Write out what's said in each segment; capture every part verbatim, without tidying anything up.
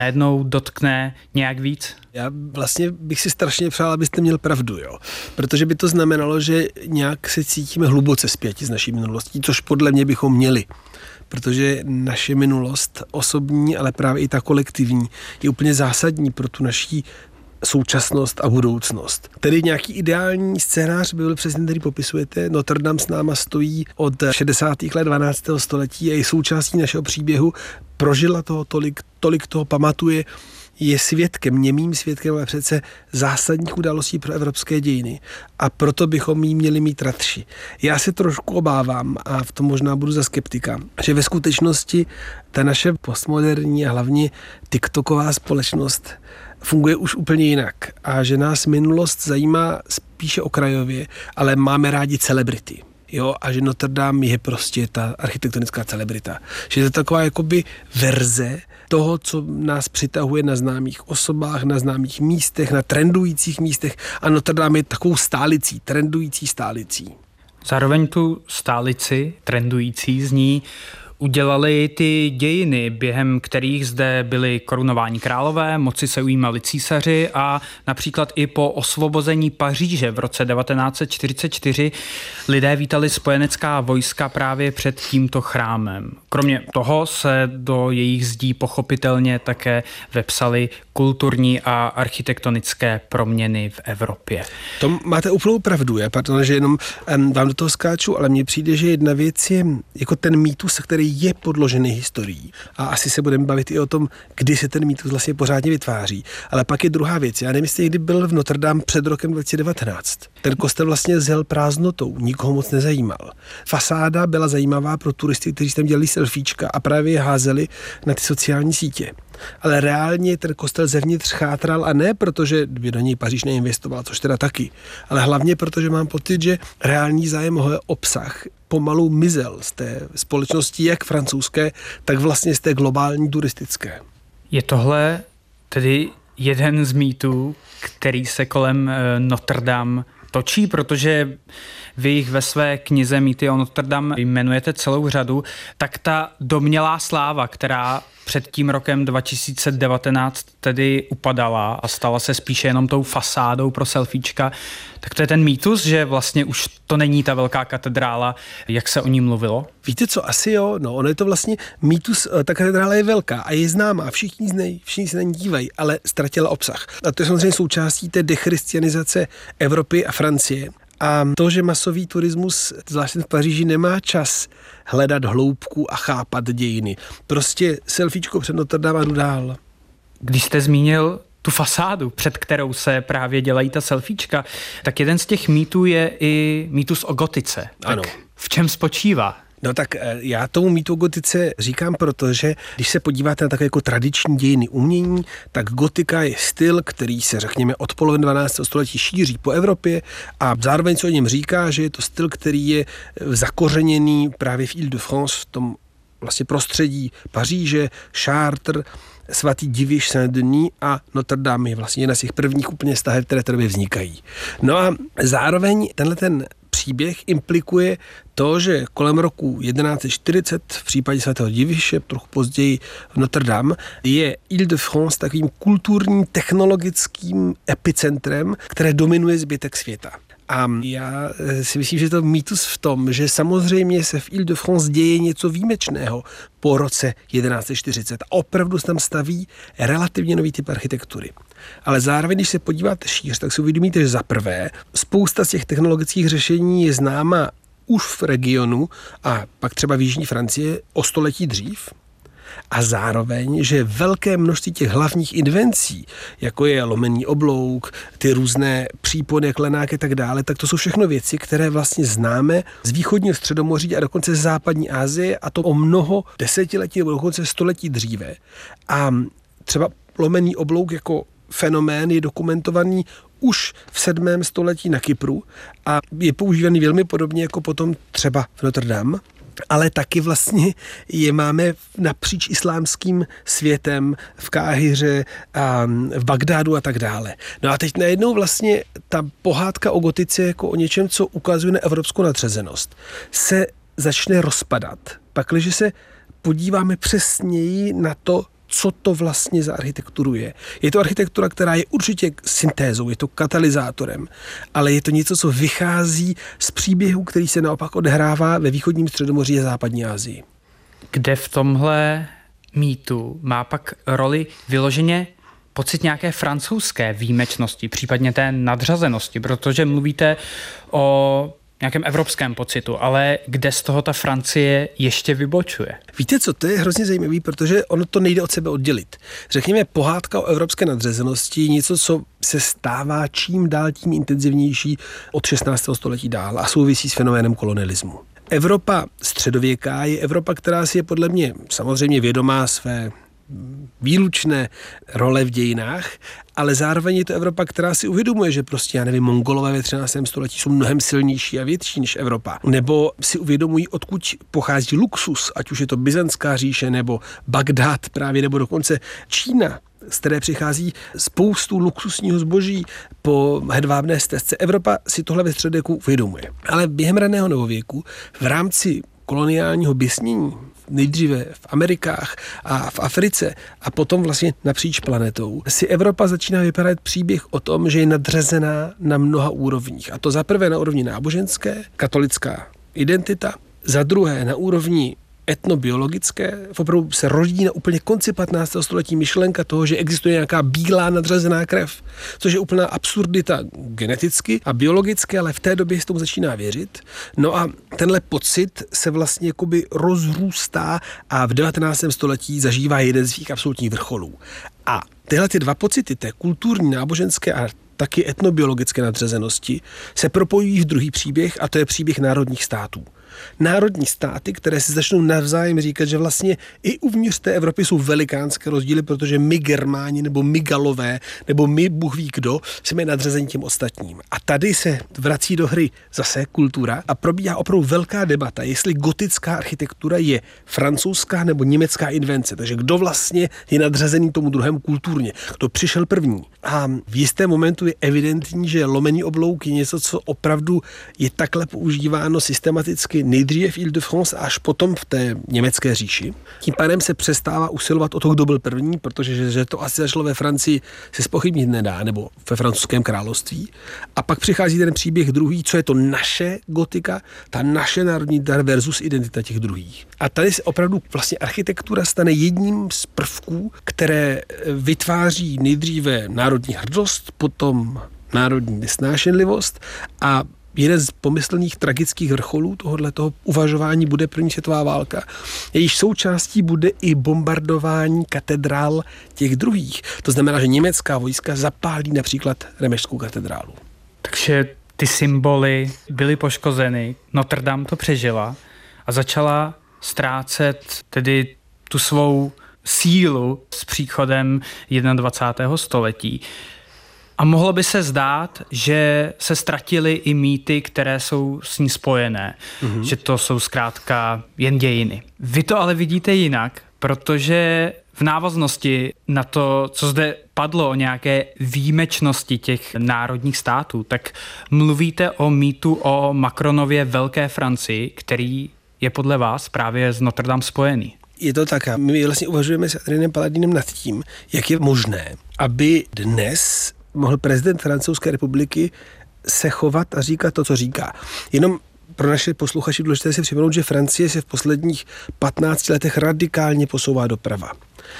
najednou dotkne nějak víc? Já vlastně bych si strašně přál, abyste měl pravdu, jo. Protože by to znamenalo, že nějak se cítíme hluboce zpěti z naší minulostí, což podle mě bychom měli. Protože naše minulost osobní, ale právě i ta kolektivní, je úplně zásadní pro tu naší současnost a budoucnost. Tedy nějaký ideální scénář by byl přesně, který popisujete. Notre Dame s náma stojí od šedesátých let dvanáctého století a je součástí našeho příběhu. Prožila toho tolik, tolik toho pamatuje, je svědkem, němým svědkem, ale přece zásadních událostí pro evropské dějiny. A proto bychom jí měli mít radši. Já se trošku obávám, a v tom možná budu za skeptika, že ve skutečnosti ta naše postmoderní a hlavně tiktoková společnost funguje už úplně jinak a že nás minulost zajímá spíše okrajově, ale máme rádi celebrity. Jo, a že Notre Dame je prostě ta architektonická celebrita. Že je to taková jakoby verze toho, co nás přitahuje na známých osobách, na známých místech, na trendujících místech a Notre Dame je takovou stálicí, trendující stálicí. Zároveň tu stálici, trendující z ní, udělali ty dějiny, během kterých zde byli korunováni králové, moci se ujímali císaři a například i po osvobození Paříže v roce devatenáct set čtyřicet čtyři lidé vítali spojenecká vojska právě před tímto chrámem. Kromě toho se do jejich zdí pochopitelně také vepsaly kulturní a architektonické proměny v Evropě. To máte úplnou pravdu, já pardon, že jenom um, vám do toho skáču, ale mně přijde, že jedna věc je jako ten mýtus, který je podložený historií. A asi se budeme bavit i o tom, kdy se ten mýtus vlastně pořádně vytváří. Ale pak je druhá věc. Já nevím, jestli někdy byl v Notre Dame před rokem dva tisíce devatenáct. Ten kostel vlastně zjel prázdnotou, nikoho moc nezajímal. Fasáda byla zajímavá pro turisty, kteří tam dělali selfiečka a právě je házeli na ty sociální sítě. Ale reálně ten kostel zevnitř chátral a ne protože by do něj Paříž neinvestoval, což teda taky, ale hlavně protože mám pocit, že reální zájem o obsah pomalu mizel z té společnosti jak francouzské, tak vlastně z té globální turistické. Je tohle tedy jeden z mýtů, který se kolem Notre Dame točí, protože vy jich ve své knize Mýty o Notre Dame jmenujete celou řadu, tak ta domnělá sláva, která před tím rokem dva tisíce devatenáct tedy upadala a stala se spíše jenom tou fasádou pro selfiečka, tak to je ten mýtus, že vlastně už to není ta velká katedrála, jak se o ní mluvilo? Víte co, asi jo, no ono je to vlastně mýtus, ta katedrála je velká a je známá, všichni znají, všichni se na ní dívají, ale ztratila obsah. A to je samozřejmě součástí té dechristianizace Evropy a Francie. A to, že masový turismus, zvláště v Paříži, nemá čas hledat hloubku a chápat dějiny. Prostě selfiečko před Notre Dame a jdu dál. Když jste zmínil tu fasádu, před kterou se právě dělají ta selfiečka, tak jeden z těch mýtů je i mýtus o gotice. Ano. Tak v čem spočívá? No tak já tomu mýtu o gotice říkám, protože když se podíváte na takové jako tradiční dějiny umění, tak gotika je styl, který se řekněme od poloviny dvanáctého století šíří po Evropě a zároveň se o něm říká, že je to styl, který je zakořeněný právě v Île-de-France, v tom vlastně prostředí Paříže, Chartres, svatý Diviš Saint-Denis a Notre Dame je vlastně jedna z těch prvních úplně staveb, které tady vznikají. No a zároveň tenhle ten příběh implikuje to, že kolem roku jedenáct set čtyřicet v případě svatého Diviše, trochu později v Notre Dame, je Île-de-France takovým kulturním technologickým epicentrem, které dominuje zbytek světa. A já si myslím, že to mýtus v tom, že samozřejmě se v Île-de-France děje něco výjimečného po roce jedenáct set čtyřicet. A opravdu se tam staví relativně nový typ architektury. Ale zároveň, když se podíváte šíř, tak si uvědomíte, že za prvé spousta z těch technologických řešení je známa už v regionu a pak třeba v jižní Francie o století dřív. A zároveň, že velké množství těch hlavních invencí, jako je lomený oblouk, ty různé přípony, klenáky a tak dále, tak to jsou všechno věci, které vlastně známe z východního Středomoří a dokonce z západní Asie a to o mnoho desetiletí nebo dokonce století dříve. A třeba lomený oblouk jako fenomén je dokumentovaný už v sedmém století na Kypru a je používaný velmi podobně jako potom třeba v Notre Dame. Ale taky vlastně je máme napříč islámským světem v Káhiře, a v Bagdádu a tak dále. No a teď najednou vlastně ta pohádka o gotice jako o něčem, co ukazuje na evropskou nadřazenost, se začne rozpadat. Pakliže se podíváme přesněji na to, co to vlastně za architekturu je. Je to architektura, která je určitě syntézou, je to katalyzátorem, ale je to něco, co vychází z příběhu, který se naopak odehrává ve východním Středomoří a západní Asii. Kde v tomhle mýtu má pak roli vyloženě pocit nějaké francouzské výjimečnosti, případně té nadřazenosti, protože mluvíte o nějakém evropském pocitu, ale kde z toho ta Francie ještě vybočuje? Víte co, to je hrozně zajímavý, protože ono to nejde od sebe oddělit. Řekněme, pohádka o evropské nadřazenosti, něco, co se stává čím dál tím intenzivnější od šestnáctého století dál a souvisí s fenoménem kolonialismu. Evropa středověká je Evropa, která si je podle mě samozřejmě vědomá své výlučné role v dějinách, ale zároveň je to Evropa, která si uvědomuje, že prostě, já nevím, Mongolové ve třináctém století jsou mnohem silnější a větší než Evropa. Nebo si uvědomují, odkud pochází luxus, ať už je to Byzantská říše, nebo Bagdád právě, nebo dokonce Čína, z které přichází spoustu luxusního zboží po hedvábné stezce. Evropa si tohle ve středověku uvědomuje. Ale během raného novověku v rámci koloniálního běsnění nejdříve v Amerikách a v Africe a potom vlastně napříč planetou, si Evropa začíná vypadat příběh o tom, že je nadřazená na mnoha úrovních. A to za prvé na úrovni náboženské, katolická identita, za druhé na úrovni etnobiologické. Opravdu se rodí na úplně konci patnáctého století myšlenka toho, že existuje nějaká bílá nadřazená krev, což je úplná absurdita geneticky a biologicky, ale v té době se tomu začíná věřit. No a tenhle pocit se vlastně jakoby rozrůstá a v devatenáctém století zažívá jeden z svých absolutních vrcholů. A tyhle ty dva pocity, té kulturní, náboženské a taky etnobiologické nadřazenosti, se propojují v druhý příběh a to je příběh národních států. Národní státy, které si začnou navzájem říkat, že vlastně i uvnitř té Evropy jsou velikánské rozdíly, protože my Germáni nebo my Galové nebo my Bůh ví kdo jsme nadřazení těm ostatním. A tady se vrací do hry zase kultura a probíhá opravdu velká debata, jestli gotická architektura je francouzská nebo německá invence. Takže kdo vlastně je nadřazený tomu druhému kulturně, kdo přišel první. A v jistém momentu je evidentní, že lomený oblouk je něco, co opravdu je takhle používáno systematicky nejdříve v Île-de-France až potom v té německé říši. Tím pádem se přestává usilovat o to, kdo byl první, protože že, že to asi začalo ve Francii se zpochybnit nedá, nebo ve francouzském království. A pak přichází ten příběh druhý, co je to naše gotika, ta naše národní dar versus identita těch druhých. A tady se opravdu vlastně architektura stane jedním z prvků, které vytváří nejdříve národní hrdost, potom národní nesnášenlivost a jeden z pomyslných tragických vrcholů tohoto uvažování bude první světová válka. Jejíž součástí bude i bombardování katedrál těch druhých. To znamená, že německá vojska zapálí například Remešskou katedrálu. Takže ty symboly byly poškozeny, Notre Dame to přežila a začala ztrácet tedy tu svou sílu s příchodem dvacátého prvního století. A mohlo by se zdát, že se ztratily i mýty, které jsou s ní spojené. Mm-hmm. Že to jsou zkrátka jen dějiny. Vy to ale vidíte jinak, protože v návaznosti na to, co zde padlo o nějaké výjimečnosti těch národních států, tak mluvíte o mýtu o Macronově Velké Francii, který je podle vás právě s Notre Dame spojený. Je to tak a my vlastně uvažujeme s Adrienem Paladinem nad tím, jak je možné, aby dnes mohl prezident Francouzské republiky se chovat a říkat to, co říká. Jenom pro naše posluchači důležité si připomenout, že Francie se v posledních patnácti letech radikálně posouvá doprava.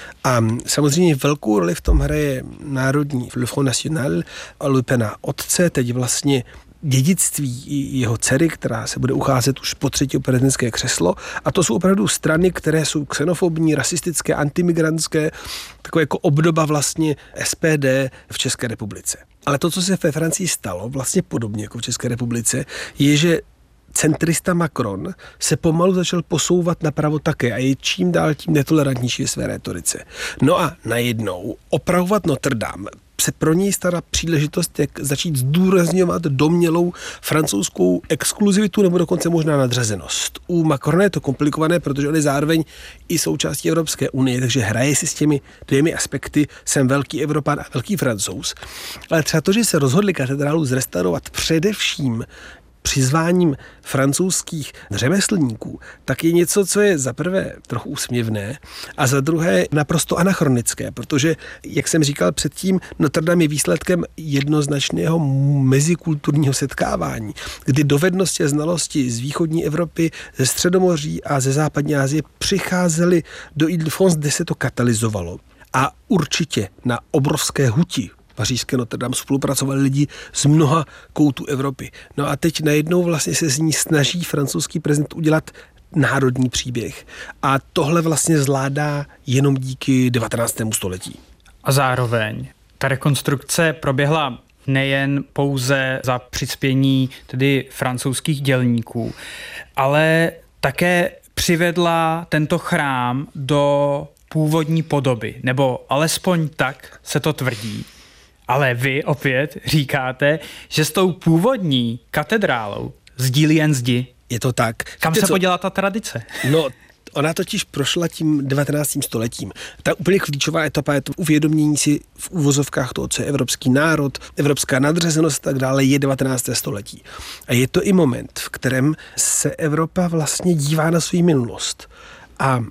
A samozřejmě velkou roli v tom hraje národní Le Front National a Le Pena otce, teď vlastně dědictví jeho dcery, která se bude ucházet už po třetí o prezidentské křeslo. A to jsou opravdu strany, které jsou xenofobní, rasistické, antimigrantské, takové jako obdoba vlastně S P D v České republice. Ale to, co se ve Francii stalo, vlastně podobně jako v České republice, je, že centrista Macron se pomalu začal posouvat napravo také a je čím dál tím netolerantnější ve své rétorice. No a najednou opravovat Notre Dame se pro něj stará příležitost, jak začít zdůrazňovat domnělou francouzskou exkluzivitu nebo dokonce možná nadřazenost. U Macrona je to komplikované, protože on je zároveň i součástí Evropské unie, takže hraje si s těmi dvěmi aspekty, jsem velký Evropan a velký Francouz. Ale třeba to, že se rozhodli katedrálu zrestaurovat především přizváním francouzských řemeslníků, tak je něco, co je za prvé trochu úsměvné a za druhé naprosto anachronické, protože, jak jsem říkal předtím, Notre Dame je výsledkem jednoznačného mezikulturního setkávání, kdy dovednosti a znalosti z východní Evropy, ze Středomoří a ze západní Asie přicházely do Ile-de-France, kde se to katalyzovalo. A určitě na obrovské huti pařížské Notre Dame spolupracovali lidi z mnoha koutů Evropy. No a teď najednou vlastně se z ní snaží francouzský prezident udělat národní příběh. A tohle vlastně zvládá jenom díky devatenáctému století. A zároveň ta rekonstrukce proběhla nejen pouze za přispění tedy francouzských dělníků, ale také přivedla tento chrám do původní podoby, nebo alespoň tak se to tvrdí. Ale vy opět říkáte, že s tou původní katedrálou sdílí jen zdi. Je to tak. Kam Víte se co? poděla ta tradice? No, ona totiž prošla tím devatenáctým stoletím. Ta úplně klíčová etapa je to uvědomění si v uvozovkách toho, co je evropský národ, evropská nadřazenost a tak dále, je devatenácté století. A je to i moment, v kterém se Evropa vlastně dívá na svou minulost. A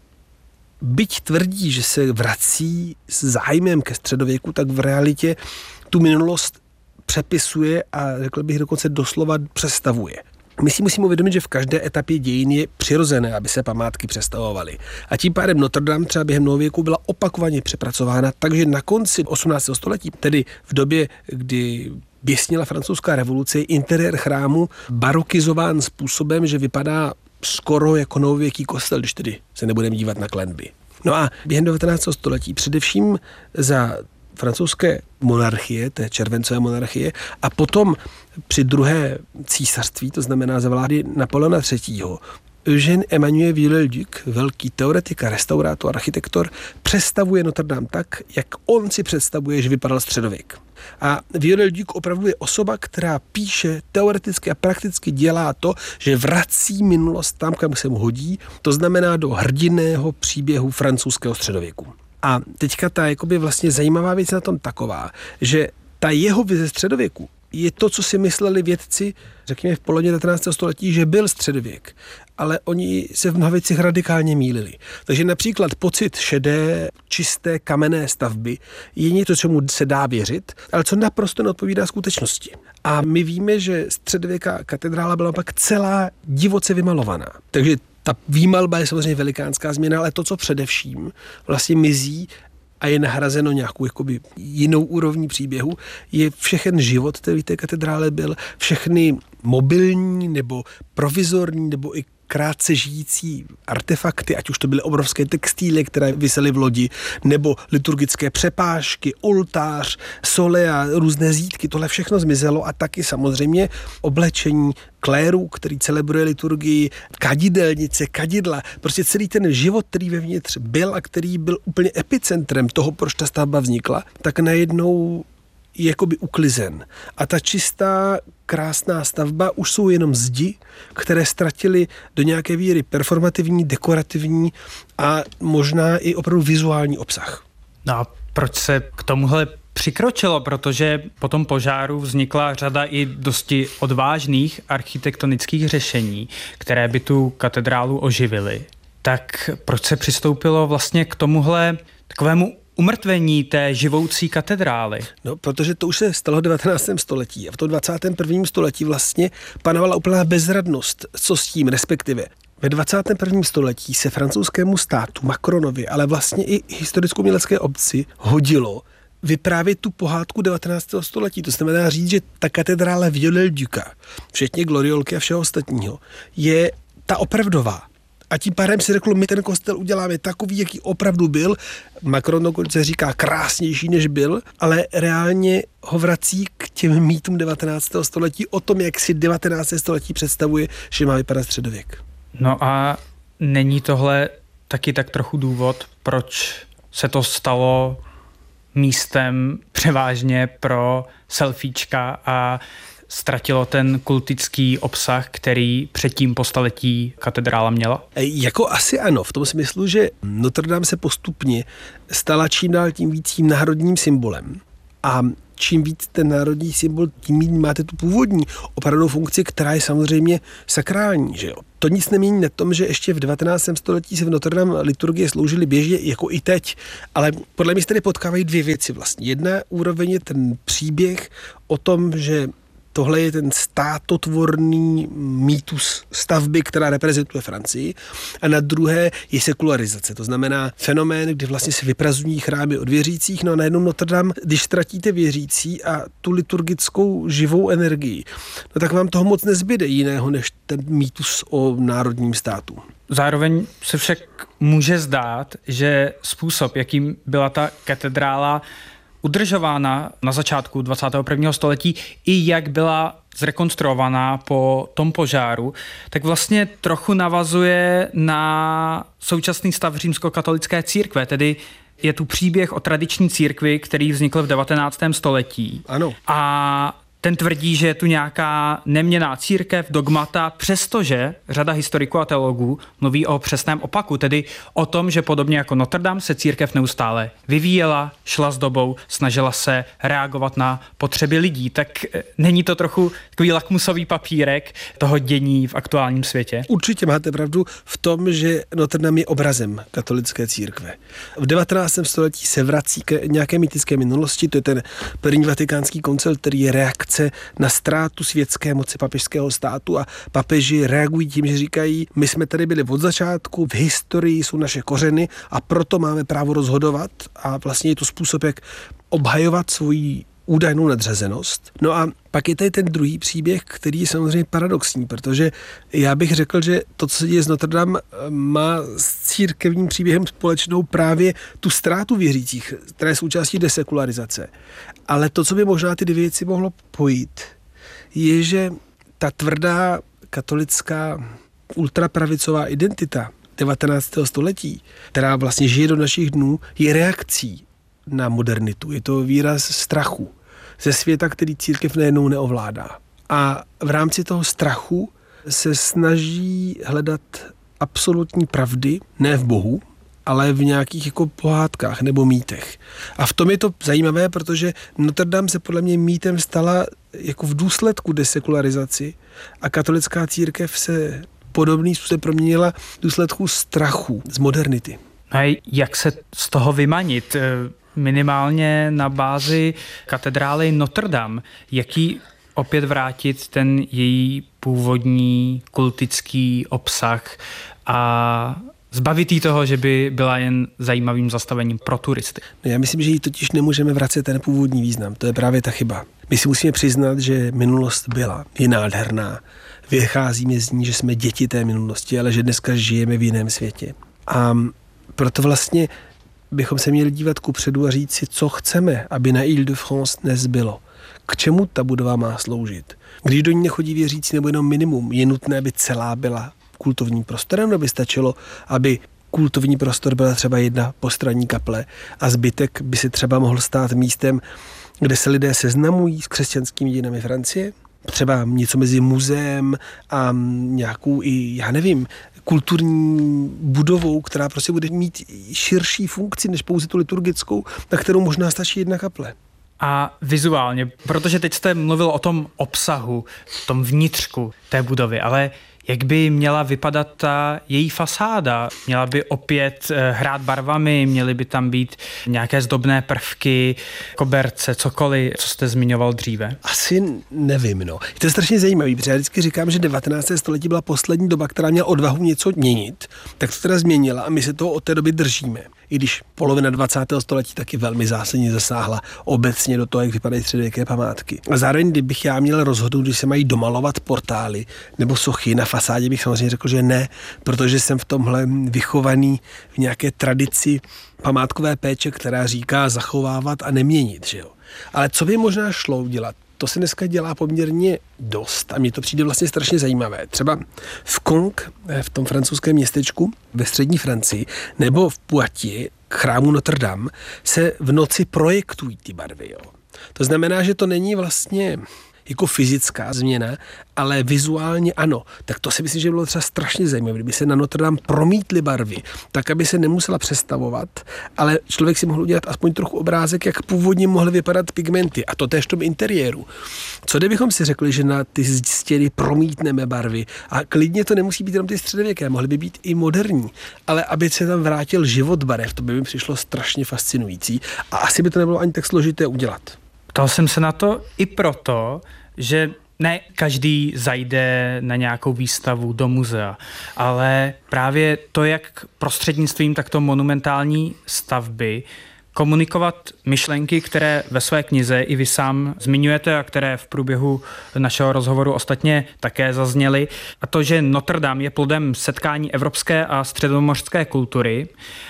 byť tvrdí, že se vrací s zájmem ke středověku, tak v realitě tu minulost přepisuje a řekl bych dokonce doslova přestavuje. My si musíme uvědomit, že v každé etapě dějin je přirozené, aby se památky přestavovaly. A tím pádem Notre Dame třeba během novověku byla opakovaně přepracována, takže na konci osmnáctého století, tedy v době, kdy běsnila francouzská revoluce, je interiér chrámu barokizován způsobem, že vypadá skoro jako novověký kostel, když tedy se nebudeme dívat na klenby. No a během devatenáctého století především za francouzské monarchie, té červencové monarchie, a potom při druhé císařství, to znamená za vlády Napoleona třetího., Eugène Emmanuel Viollet-le-Duc, velký teoretik a restaurátor, architektor, přestavuje Notre Dame tak, jak on si představuje, že vypadal středověk. A Viollet-le-Duc opravdu je osoba, která píše, teoreticky a prakticky dělá to, že vrací minulost tam, kam se mu hodí, to znamená do hrdinného příběhu francouzského středověku. A teďka ta jakoby vlastně zajímavá věc na tom taková, že ta jeho vize středověku je to, co si mysleli vědci, řekněme v polovině devatenáctého století, že byl středověk, ale oni se v mnoha věcech radikálně mýlili. Takže například pocit šedé, čisté kamenné stavby je něco, čemu se dá věřit, ale co naprosto neodpovídá skutečnosti. A my víme, že středověká katedrála byla pak celá divoce vymalovaná. Takže ta výmalba je samozřejmě velikánská změna, ale to, co především vlastně mizí a je nahrazeno nějakou jakoby jinou úrovní příběhu, je všechen život, který v té katedrále byl, všechny mobilní nebo provizorní nebo i krátce žijící artefakty, ať už to byly obrovské textíly, které visely v lodi, nebo liturgické přepážky, oltář, solea, různé zítky, tohle všechno zmizelo a taky samozřejmě oblečení klérů, který celebruje liturgii, kadidelnice, kadidla, prostě celý ten život, který vevnitř byl a který byl úplně epicentrem toho, proč ta stavba vznikla, tak najednou je jakoby uklizen. A ta čistá, krásná stavba už jsou jenom zdi, které ztratily do nějaké víry performativní, dekorativní a možná i opravdu vizuální obsah. No a proč se k tomuhle přikročilo? Protože po tom požáru vznikla řada i dosti odvážných architektonických řešení, které by tu katedrálu oživily. Tak proč se přistoupilo vlastně k tomuhle takovému umrtvení té živoucí katedrály? No, protože to už se stalo v devatenáctém století a v tom dvacátém prvním století vlastně panovala úplná bezradnost, co s tím, respektive. Ve dvacátém prvním století se francouzskému státu, Macronovi, ale vlastně i historicko-umělecké obci hodilo vyprávět tu pohádku devatenáctého století. To znamená říct, že ta katedrála Viollet-le-Duca, včetně gloriolky a všeho ostatního, je ta opravdová. A tím pádem si řekl, my ten kostel uděláme takový, jaký opravdu byl. Macron dokonce říká krásnější, než byl, ale reálně ho vrací k těm mýtům devatenáctého století o tom, jak si devatenácté století představuje, že má vypadat středověk. No a není tohle taky tak trochu důvod, proč se to stalo místem převážně pro selfiečka a ztratilo ten kultický obsah, který předtím po staletí katedrála měla? Jako asi ano, v tom smyslu, že Notre Dame se postupně stala čím dál tím víc tím národním symbolem. A čím víc ten národní symbol, tím víc máte tu původní opravdovou funkci, která je samozřejmě sakrální, že jo. To nic nemění na tom, že ještě v devatenáctém století se v Notre Dame liturgie sloužily běžně, jako i teď, ale podle mě se tady potkávají dvě věci vlastně. Jedna úroveň je ten příběh o tom, že tohle je ten státotvorný mýtus stavby, která reprezentuje Francii. A na druhé je sekularizace. To znamená fenomén, kdy vlastně se vyprazují chrámy od věřících. No a najednou Notre Dame, když ztratíte věřící a tu liturgickou živou energii, no tak vám toho moc nezbyde jiného než ten mýtus o národním státu. Zároveň se však může zdát, že způsob, jakým byla ta katedrála udržována na začátku dvacátého prvního století, i jak byla zrekonstruovaná po tom požáru, tak vlastně trochu navazuje na současný stav římskokatolické církve, tedy je tu příběh o tradiční církvi, který vznikl v devatenáctém století. Ano. A ten tvrdí, že je tu nějaká neměnná církev, dogmata, přestože řada historiků a teologů mluví o přesném opaku, tedy o tom, že podobně jako Notre Dame se církev neustále vyvíjela, šla s dobou, snažila se reagovat na potřeby lidí. Tak není to trochu takový lakmusový papírek toho dění v aktuálním světě? Určitě máte pravdu v tom, že Notre Dame je obrazem katolické církve. V devatenáctém století se vrací k nějaké mýtické minulosti, to je ten první vatikánský koncil, který je reakce na ztrátu světské moci papežského státu a papeži reagují tím, že říkají, my jsme tady byli od začátku, v historii jsou naše kořeny a proto máme právo rozhodovat a vlastně je to způsob, jak obhajovat svoji údajnou nadřazenost. No a pak je tady ten druhý příběh, který je samozřejmě paradoxní, protože já bych řekl, že to, co se děje s Notre Dame, má s církevním příběhem společnou právě tu ztrátu věřících, která je součástí desekularizace. Ale to, co by možná ty dvě věci mohlo pojít, je, že ta tvrdá katolická ultrapravicová identita devatenáctého století, která vlastně žije do našich dnů, je reakcí na modernitu. Je to výraz strachu ze světa, který církev najednou neovládá. A v rámci toho strachu se snaží hledat absolutní pravdy, ne v Bohu, ale v nějakých jako pohádkách nebo mýtech. A v tom je to zajímavé, protože Notre Dame se podle mě mýtem stala jako v důsledku desekularizaci a katolická církev se podobný způsob proměnila v důsledku strachu z modernity. A jak se z toho vymanit? Minimálně na bázi katedrály Notre Dame. Jaký opět vrátit ten její původní kultický obsah a zbavit jí toho, že by byla jen zajímavým zastavením pro turisty? No já myslím, že jí totiž nemůžeme vracet ten původní význam. To je právě ta chyba. My si musíme přiznat, že minulost byla, je nádherná. Vycházíme z ní, že jsme děti té minulosti, ale že dneska žijeme v jiném světě. A proto vlastně bychom se měli dívat kupředu a říct si, co chceme, aby na Île-de-France dnes bylo. K čemu ta budova má sloužit? Když do ní nechodí věřící nebo jenom minimum, je nutné, aby celá byla kultovním prostorem, nebo by stačilo, aby kultovní prostor byla třeba jedna postranní kaple a zbytek by se třeba mohl stát místem, kde se lidé seznamují s křesťanskými dějinami Francie? Třeba něco mezi muzeem a nějakou i, já nevím, kulturní budovou, která prostě bude mít širší funkci než pouze tu liturgickou, na kterou možná stačí jedna kaple. A vizuálně, protože teď jste mluvil o tom obsahu, tom vnitřku té budovy, ale jak by měla vypadat ta její fasáda? Měla by opět hrát barvami, měly by tam být nějaké zdobné prvky, koberce, cokoliv, co jste zmiňoval dříve? Asi nevím, no. Je to strašně zajímavý, protože já vždycky říkám, že devatenácté století byla poslední doba, která měla odvahu něco měnit, tak to teda změnila a my se toho od té doby držíme. I když polovina dvacátého století taky velmi zásadně zasáhla obecně do toho, jak vypadají středověké památky. A zároveň, kdybych já měl rozhodnout, když se mají domalovat portály nebo sochy na fasádě, bych samozřejmě řekl, že ne, protože jsem v tomhle vychovaný v nějaké tradici památkové péče, která říká zachovávat a neměnit, že jo. Ale co by možná šlo udělat? To se dneska dělá poměrně dost a mně to přijde vlastně strašně zajímavé. Třeba v Caen, v tom francouzském městečku ve střední Francii, nebo v Poitiers, chrámu Notre Dame, se v noci projektují ty barvy. Jo. To znamená, že to není vlastně jako fyzická změna, ale vizuálně ano. Tak to si myslím, že bylo třeba strašně zajímavé, kdyby se na Notre Dame promítly barvy, tak aby se nemusela přestavovat, ale člověk si mohl udělat aspoň trochu obrázek, jak původně mohly vypadat pigmenty, a to též v tom interiéru. Co kdybychom si řekli, že na ty stěny promítneme barvy a klidně to nemusí být jenom ty středověké, mohly by být i moderní, ale aby se tam vrátil život barev, to by mi přišlo strašně fascinující a asi by to nebylo ani tak složité udělat. Ptal jsem se na to i proto, že ne každý zajde na nějakou výstavu do muzea, ale právě to, jak prostřednictvím takto monumentální stavby komunikovat myšlenky, které ve své knize i vy sám zmiňujete a které v průběhu našeho rozhovoru ostatně také zazněly. A to, že Notre Dame je plodem setkání evropské a středomořské kultury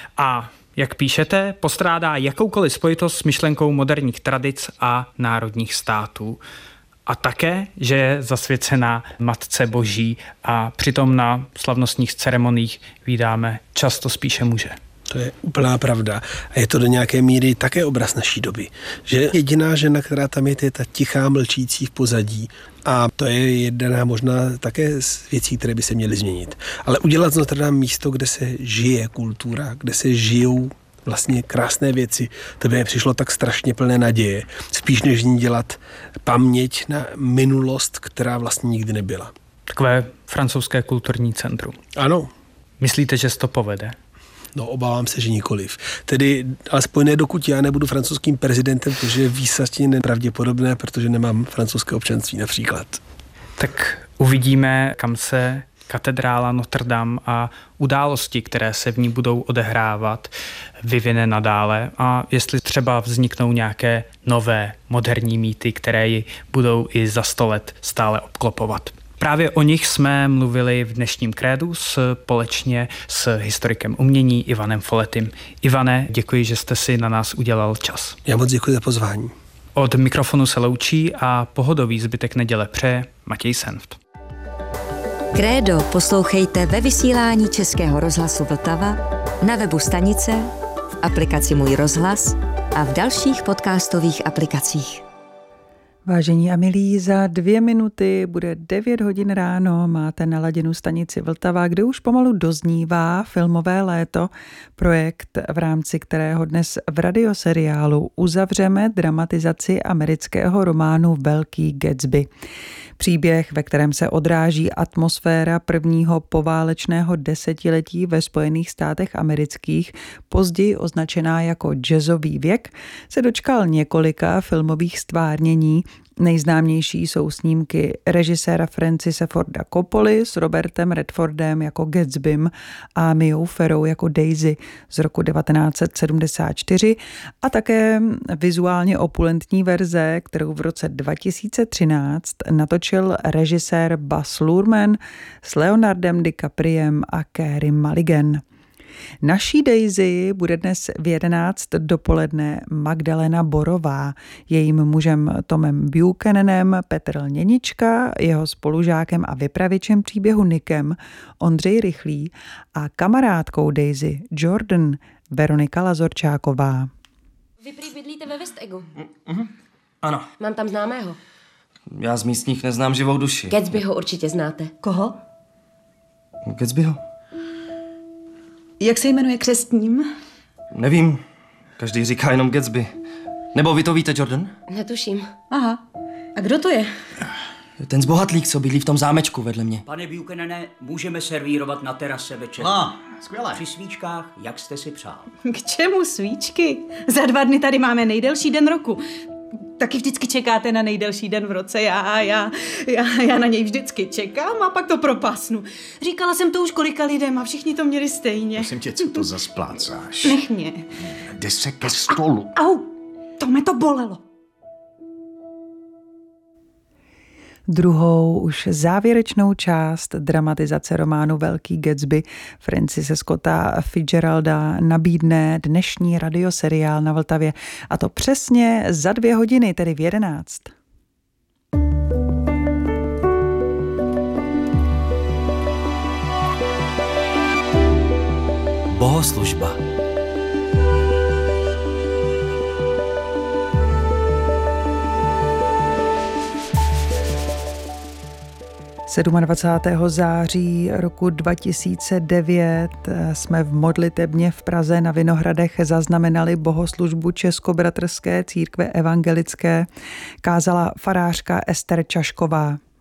a jak píšete, postrádá jakoukoliv spojitost s myšlenkou moderních tradic a národních států. A také, že je zasvěcená Matce Boží a přitom na slavnostních ceremoniích vídáme často spíše muže. To je úplná pravda. A je to do nějaké míry také obraz naší doby. Že jediná žena, která tam je, je ta tichá, mlčící v pozadí. A to je jedna možná také z věcí, které by se měly změnit. Ale udělat z Notre Dame místo, kde se žije kultura, kde se žijou vlastně krásné věci, to by mi přišlo tak strašně plné naděje. Spíš než ní dělat paměť na minulost, která vlastně nikdy nebyla. Takové francouzské kulturní centrum. Ano. Myslíte, že se to povede? No, obávám se, že nikoliv. Tedy alespoň ne, dokud já nebudu francouzským prezidentem, což je výsostně nepravděpodobné, protože nemám francouzské občanství například. Tak uvidíme, kam se katedrála Notre Dame a události, které se v ní budou odehrávat, vyvine nadále a jestli třeba vzniknou nějaké nové moderní mýty, které ji budou i za sto let stále obklopovat. Právě o nich jsme mluvili v dnešním Krédu společně s historikem umění Ivanem Folletym. Ivane, děkuji, že jste si na nás udělal čas. Já moc děkuji za pozvání. Od mikrofonu se loučí a pohodový zbytek neděle přeje Matěj Senft. Krédo poslouchejte ve vysílání Českého rozhlasu Vltava, na webu stanice, v aplikaci Můj rozhlas a v dalších podcastových aplikacích. Vážení a milí, za dvě minuty bude devět hodin ráno, máte naladěnou stanici Vltava, kde už pomalu doznívá filmové léto, projekt, v rámci kterého dnes v radioseriálu uzavřeme dramatizaci amerického románu Velký Gatsby. Příběh, ve kterém se odráží atmosféra prvního poválečného desetiletí ve Spojených státech amerických, později označená jako jazzový věk, se dočkal několika filmových stvárnění. Nejznámější jsou snímky režiséra Francise Forda Coppoli s Robertem Redfordem jako Gatsbym a Miou Farrow jako Daisy z roku devatenáct set sedmdesát čtyři a také vizuálně opulentní verze, kterou v roce dva tisíce třináct natočil režisér Baz Luhrmann s Leonardem DiCapriem a Carey Mulligan. Naší Daisy bude dnes v jedenáct dopoledne Magdalena Borová, jejím mužem Tomem Buchananem Petr Lněnička, jeho spolužákem a vypravěčem příběhu Nickem Ondřej Rychlý a kamarádkou Daisy Jordan Veronika Lazorčáková. Vy prý bydlíte ve West Eggu? Mm-hmm. Ano. Mám tam známého. Já z místních neznám živou duši. Gatsbyho určitě znáte. Koho? Gatsbyho? Jak se jmenuje křestním? Nevím. Každý říká jenom Gatsby. Nebo vy to víte, Jordan? Netuším. Aha. A kdo to je? Ten zbohatlík, co bydlí v tom zámečku vedle mě. Pane Buchanane, můžeme servírovat na terase večer. No, skvěle. Při svíčkách, jak jste si přál. K čemu svíčky? Za dva dny tady máme nejdelší den roku. Taky vždycky čekáte na nejdelší den v roce. Já, já, já, já na něj vždycky čekám a pak to propásnu. Říkala jsem to už kolika lidem a všichni to měli stejně. Prosím tě, co to zasplácáš? Nech mě. Jde se ke stolu. Au, to mě to bolelo. Druhou, už závěrečnou část dramatizace románu Velký Gatsby Francise Scotta Fitzgeralda nabídne dnešní radioseriál na Vltavě. A to přesně za dvě hodiny, tedy v jedenáct. Bohoslužba. dvacátého sedmého září roku dva tisíce devět jsme v modlitebně v Praze na Vinohradech zaznamenali bohoslužbu Českobratrské církve evangelické. Kázala farářka Ester Čašková.